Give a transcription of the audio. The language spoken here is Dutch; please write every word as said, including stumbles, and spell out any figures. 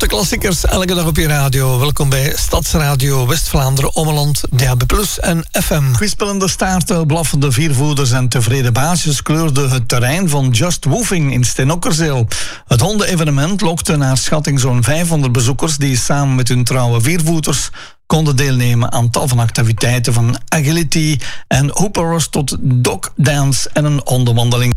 de klassiekers, elke dag op je radio. Welkom bij Stadsradio West-Vlaanderen, Ommeland, D A B plus en F M. Kwispelende staarten, blaffende viervoerders en tevreden baasjes kleurden het terrein van Just Woofing in Steenokkerzeel. Het hondenevenement lokte naar schatting zo'n vijfhonderd bezoekers die samen met hun trouwe viervoeters konden deelnemen aan tal van activiteiten, van agility en hoopers tot dog dance en een hondenwandeling.